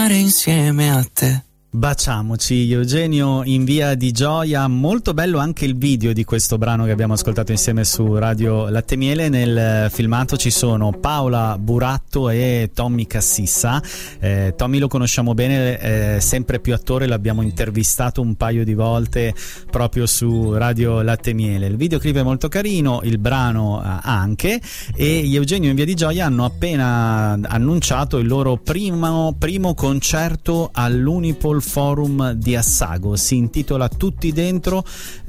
mare insieme a te. Baciamoci, Eugenio in Via di Gioia. Molto bello anche il video di questo brano che abbiamo ascoltato insieme su Radio Latte Miele. Nel filmato ci sono Paola Buratto e Tommy Cassissa. Tommy lo conosciamo bene, sempre più attore, l'abbiamo intervistato un paio di volte proprio su Radio Latte Miele. Il videoclip è molto carino, il brano anche, e Eugenio in Via di Gioia hanno appena annunciato il loro primo concerto all'Unipol Forum di Assago. Si intitola Tutti Dentro,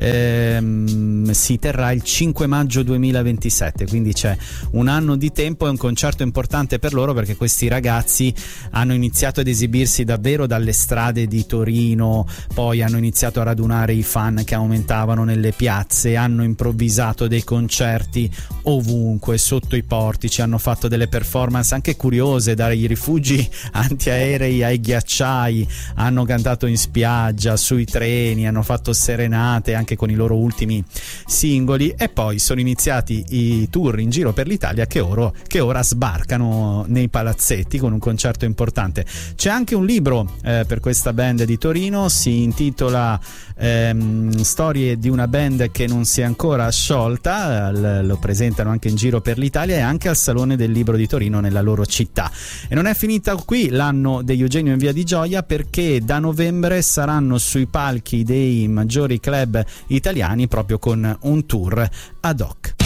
si terrà il 5 maggio 2027, quindi c'è un anno di tempo. È un concerto importante per loro perché questi ragazzi hanno iniziato ad esibirsi davvero dalle strade di Torino, poi hanno iniziato a radunare i fan che aumentavano nelle piazze, hanno improvvisato dei concerti ovunque, sotto i portici, hanno fatto delle performance anche curiose, dai rifugi antiaerei ai ghiacciai, hanno cantato in spiaggia, sui treni, hanno fatto serenate anche con i loro ultimi singoli, e poi sono iniziati i tour in giro per l'Italia che ora sbarcano nei palazzetti con un concerto importante. C'è anche un libro per questa band di Torino, si intitola Storie di una band che non si è ancora sciolta. Lo presentano anche in giro per l'Italia e anche al Salone del Libro di Torino nella loro città. E non è finita qui l'anno di Eugenio in Via di Gioia, perché da novembre saranno sui palchi dei maggiori club italiani proprio con un tour ad hoc.